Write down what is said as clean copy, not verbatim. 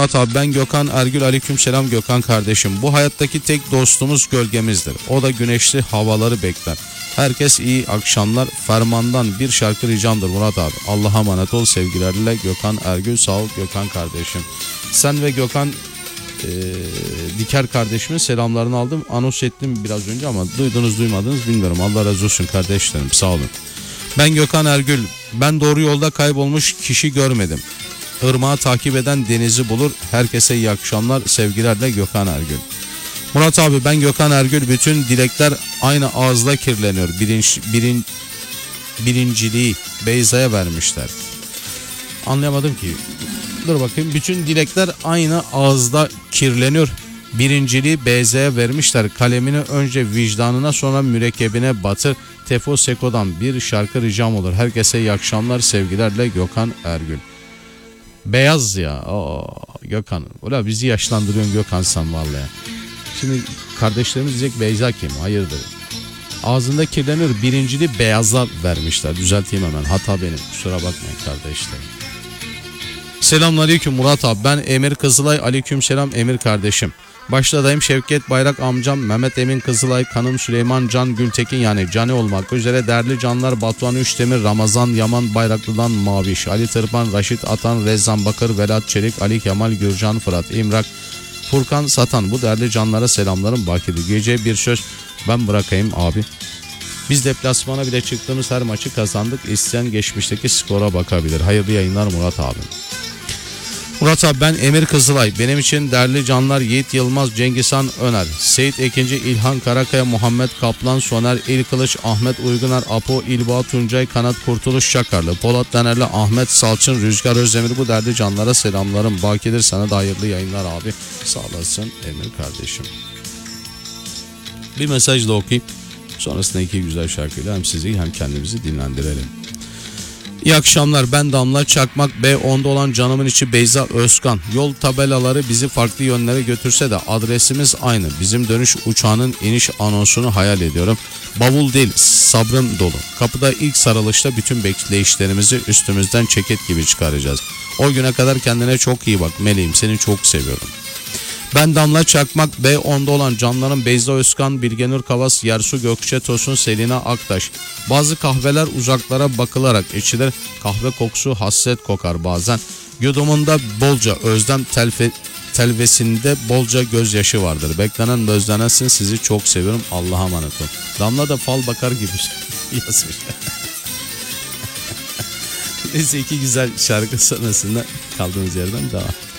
Murat abi, ben Gökhan Ergül. Aleykümselam Gökhan kardeşim. Bu hayattaki tek dostumuz gölgemizdir. O da güneşli havaları bekler. Herkes iyi akşamlar. Ferman'dan bir şarkı ricamdır Murat abi. Allah'a emanet ol, sevgilerle Gökhan Ergül. Sağ ol Gökhan kardeşim. Sen ve Gökhan Diker kardeşimin selamlarını aldım. Anons ettim biraz önce ama duydunuz duymadınız bilmiyorum. Allah razı olsun kardeşlerim, sağ olun. Ben Gökhan Ergül. Ben doğru yolda kaybolmuş kişi görmedim. Irmağı takip eden denizi bulur. Herkese iyi akşamlar, sevgilerle Gökhan Ergül. Murat abi, ben Gökhan Ergül. Bütün dilekler aynı ağızla kirleniyor. Birinciliği Beyza'ya vermişler. Anlayamadım ki. Dur bakayım. Bütün dilekler aynı ağızda kirleniyor. Birinciliği Beyza'ya vermişler. Kalemini önce vicdanına sonra mürekkebine batır. Tefo Seko'dan bir şarkı ricam olur. Herkese iyi akşamlar, sevgilerle Gökhan Ergül. Beyaz ya. Gökhan. Ulan bizi yaşlandırıyorsun Gökhan sen vallahi. Şimdi kardeşlerimiz diyecek Beyza kim? Hayırdır? Ağzında kirleniyor. Birinciliği beyaza vermişler. Düzelteyim hemen. Hata benim. Kusura bakmayın kardeşlerim. Selamünaleyküm Murat abi. Ben Emir Kızılay. Aleykümselam Emir kardeşim. Başta dayım Şevket Bayrak amcam, Mehmet Emin Kızılay, kanım Süleyman Can Gültekin yani Cani olmak üzere değerli canlar Batuhan Üçdemir, Ramazan Yaman Bayraklı'dan Maviş, Ali Tırpan, Raşit Atan, Rezzan Bakır, Velat Çelik, Ali Kemal, Gürcan Fırat, İmrak, Furkan Satan, bu değerli canlara selamlarım bakidir. Gece bir söz ben bırakayım abi. Biz deplasmana bile çıktığımız her maçı kazandık. İsteyen geçmişteki skora bakabilir. Hayırlı yayınlar Murat abi. Murat abi, ben Emir Kızılay. Benim için değerli canlar Yiğit Yılmaz, Cengizhan Öner, Seyit Ekinci, İlhan Karakaya, Muhammed Kaplan, Soner İlkılıç, Ahmet Uyguner, Apo İlba, Tuncay Kanat, Kurtuluş Şakarlı, Polat Denerli, Ahmet Salçın, Rüzgar Özdemir, bu değerli canlara selamlarım bakidir. Sana da hayırlı yayınlar abi. Sağ olasın Emir kardeşim. Bir mesaj da okuyayım. Sonrasında iki güzel şarkıyla hem sizi hem kendimizi dinlendirelim. İyi akşamlar, ben Damla Çakmak. B10'da olan canımın içi Beyza Özkan. Yol tabelaları bizi farklı yönlere götürse de adresimiz aynı. Bizim dönüş uçağının iniş anonsunu hayal ediyorum. Bavul değil, sabrım dolu. Kapıda ilk sarılışta bütün bekleyişlerimizi üstümüzden ceket gibi çıkaracağız. O güne kadar kendine çok iyi bak meleğim, seni çok seviyorum. Ben Damla Çakmak. B10'da olan canlarım Beyza Özkan, Bilgenur Kavas, Yersu Gökçe Tosun, Selina Aktaş. Bazı kahveler uzaklara bakılarak içilir. Kahve kokusu hasret kokar bazen. Yudumunda bolca özlem, telvesinde bolca gözyaşı vardır. Beklenen özlenensin, sizi çok seviyorum. Allah'a emanet olun. Damla da fal bakar gibi yazmış. Neyse, iki güzel şarkı sonrasında kaldığımız yerden devam.